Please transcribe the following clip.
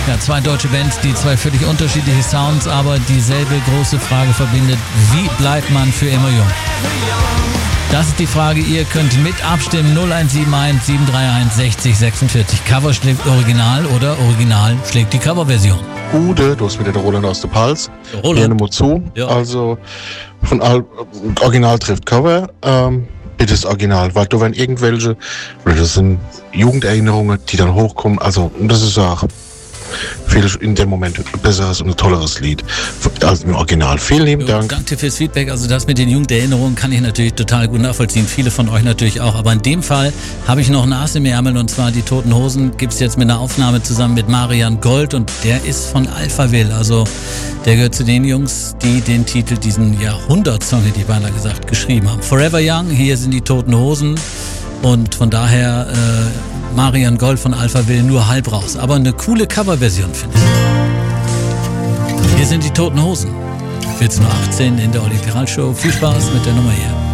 Ja, zwei deutsche Bands, die zwei völlig unterschiedliche Sounds, aber dieselbe große Frage verbindet. Wie bleibt man für immer jung? Das ist die Frage. Ihr könnt mit abstimmen. 0171 731 60 46. Cover schlägt Original oder Original schlägt die Coverversion. Ude, du hast wieder der Roland aus der Pals. Roland. Gerne zu. Ja. Also von Original trifft Cover. Bitte das Original, weil da werden irgendwelche, das sind Jugenderinnerungen, die dann hochkommen. Also das ist auch viel in dem Moment ein besseres und ein tolleres Lied als im Original. Vielen lieben Dank. Danke fürs Feedback. Also das mit den Jugenderinnerungen kann ich natürlich total gut nachvollziehen. Viele von euch natürlich auch. Aber in dem Fall habe ich noch ein Ass im Ärmel, und zwar die Toten Hosen gibt es jetzt mit einer Aufnahme zusammen mit Marian Gold, und der ist von Alphaville. Also der gehört zu den Jungs, die den Titel, diesen Jahrhundertsong, hätte ich beinahe gesagt, geschrieben haben. Forever Young, hier sind die Toten Hosen. Und von daher Marian Gold von Alphaville nur halb raus. Aber eine coole Coverversion, finde ich. Hier sind die Toten Hosen. 14:18 Uhr in der Olli Piral Show. Viel Spaß mit der Nummer hier.